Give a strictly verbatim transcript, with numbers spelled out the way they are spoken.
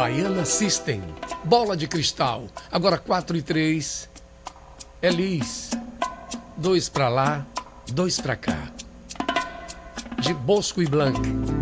Baiana System, bola de cristal, agora quatro e três, Elis, dois pra lá, dois pra cá. De Bosco e Blanc.